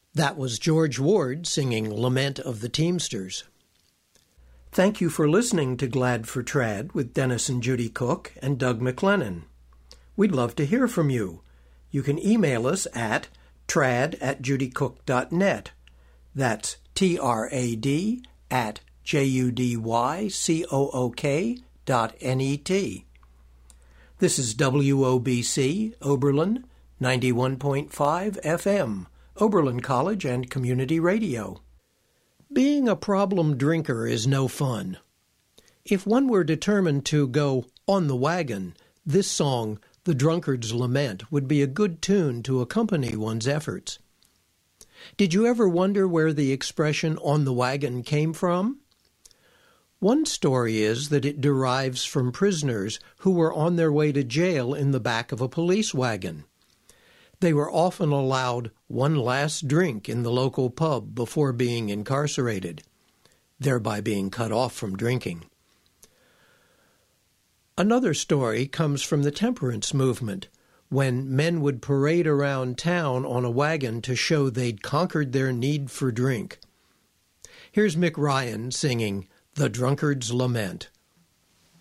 That was George Ward singing Lament of the Teamsters. Thank you for listening to Glad for Trad with Dennis and Judy Cook and Doug McLennan. We'd love to hear from you. You can email us at trad@judycook.net. That's trad@judycook.net. This is WOBC, Oberlin, 91.5 FM, Oberlin College and Community Radio. Being a problem drinker is no fun. If one were determined to go on the wagon, this song, The Drunkard's Lament, would be a good tune to accompany one's efforts. Did you ever wonder where the expression on the wagon came from? One story is that it derives from prisoners who were on their way to jail in the back of a police wagon. They were often allowed one last drink in the local pub before being incarcerated, thereby being cut off from drinking. Another story comes from the temperance movement, when men would parade around town on a wagon to show they'd conquered their need for drink. Here's Mick Ryan singing The Drunkard's Lament.